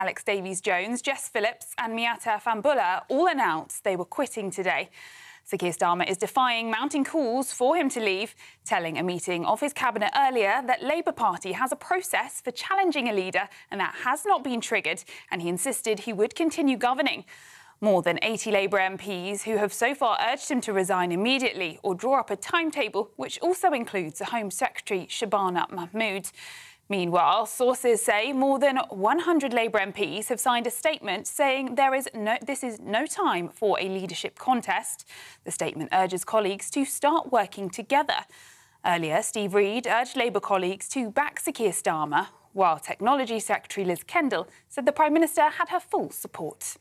Alex Davies-Jones, Jess Phillips and Miatta Fahnbulleh all announced they were quitting today. Sir Keir Starmer is defying mounting calls for him to leave, telling a meeting of his cabinet earlier that Labour Party has a process for challenging a leader and that has not been triggered, and he insisted he would continue governing. More than 80 Labour MPs who have so far urged him to resign immediately or draw up a timetable, which also includes the Home Secretary Shabana Mahmood. Meanwhile, sources say more than 100 Labour MPs have signed a statement saying this is no time for a leadership contest. The statement urges colleagues to start working together. Earlier, Steve Reid urged Labour colleagues to back Sir Keir Starmer, while Technology Secretary Liz Kendall said the Prime Minister had her full support.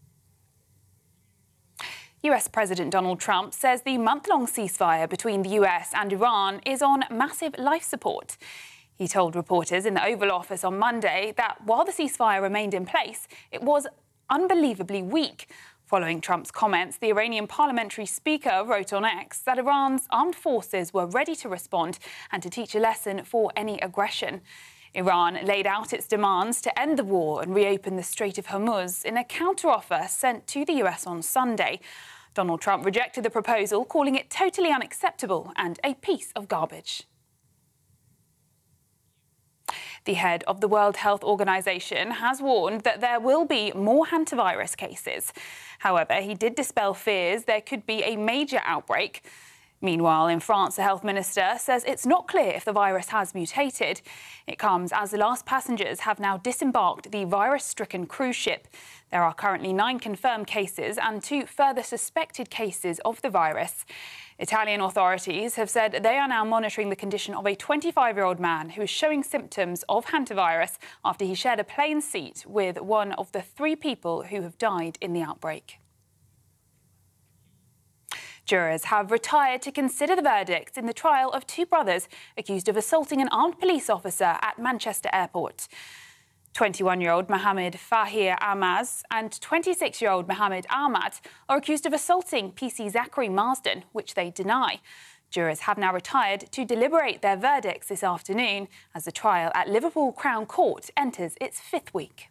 US President Donald Trump says the month-long ceasefire between the US and Iran is on massive life support. He told reporters in the Oval Office on Monday that while the ceasefire remained in place, it was unbelievably weak. Following Trump's comments, the Iranian parliamentary speaker wrote on X that Iran's armed forces were ready to respond and to teach a lesson for any aggression. Iran laid out its demands to end the war and reopen the Strait of Hormuz in a counteroffer sent to the US on Sunday. Donald Trump rejected the proposal, calling it totally unacceptable and a piece of garbage. The head of the World Health Organization has warned that there will be more hantavirus cases. However, he did dispel fears there could be a major outbreak. Meanwhile, in France, the health minister says it's not clear if the virus has mutated. It comes as the last passengers have now disembarked the virus-stricken cruise ship. There are currently 9 confirmed cases and 2 further suspected cases of the virus. Italian authorities have said they are now monitoring the condition of a 25-year-old man who is showing symptoms of hantavirus after he shared a plane seat with one of the 3 people who have died in the outbreak. Jurors have retired to consider the verdicts in the trial of 2 brothers accused of assaulting an armed police officer at Manchester Airport. 21-year-old Mohammed Fahir Ahmaz and 26-year-old Mohammed Ahmad are accused of assaulting PC Zachary Marsden, which they deny. Jurors have now retired to deliberate their verdicts this afternoon as the trial at Liverpool Crown Court enters its 5th week.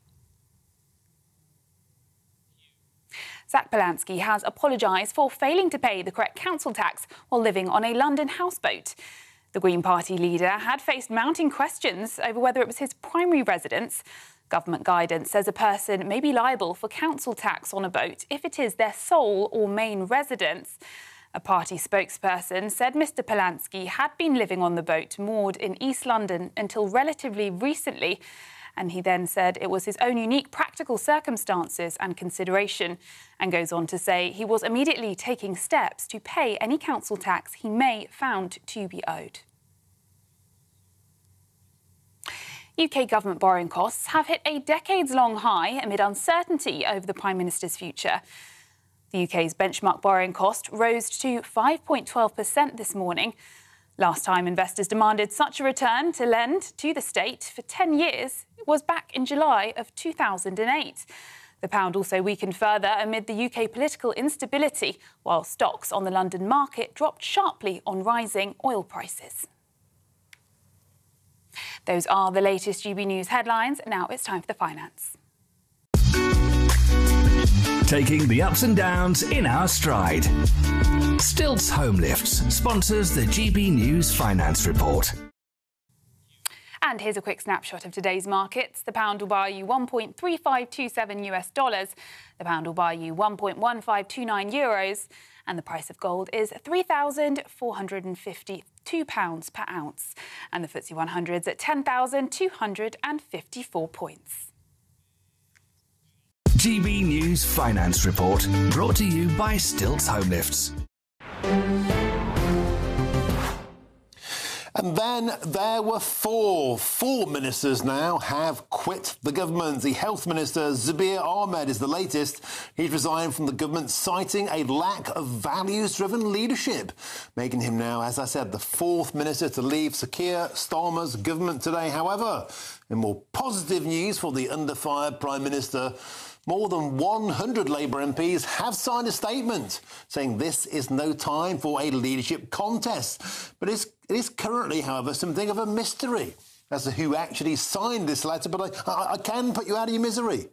Zach Polanski has apologised for failing to pay the correct council tax while living on a London houseboat. The Green Party leader had faced mounting questions over whether it was his primary residence. Government guidance says a person may be liable for council tax on a boat if it is their sole or main residence. A party spokesperson said Mr Polanski had been living on the boat moored in East London until relatively recently, and he then said it was his own unique practical circumstances and consideration, and goes on to say he was immediately taking steps to pay any council tax he may found to be owed. UK government borrowing costs have hit a decades-long high amid uncertainty over the Prime Minister's future. The UK's benchmark borrowing cost rose to 5.12% this morning. Last time investors demanded such a return to lend to the state for 10 years was back in July of 2008. The pound also weakened further amid the UK political instability, while stocks on the London market dropped sharply on rising oil prices. Those are the latest GB News headlines. Now it's time for the finance. Taking the ups and downs in our stride. Stilts Home Lifts sponsors the GB News Finance Report. And here's a quick snapshot of today's markets. The pound will buy you 1.3527 US dollars. The pound will buy you 1.1529 euros. And the price of gold is £3,452 per ounce. And the FTSE 100's at 10,254 points. GB News Finance Report, brought to you by Stilts Home Lifts. And then there were 4 ministers now have quit the government. The Health Minister, Zubir Ahmed, is the latest. He's resigned from the government, citing a lack of values-driven leadership, making him now, as I said, the 4th minister to leave Sir Keir Starmer's government today. However, in more positive news for the under-fire Prime Minister, more than 100 Labour MPs have signed a statement saying this is no time for a leadership contest. But it is currently, however, something of a mystery as to who actually signed this letter, but I can put you out of your misery.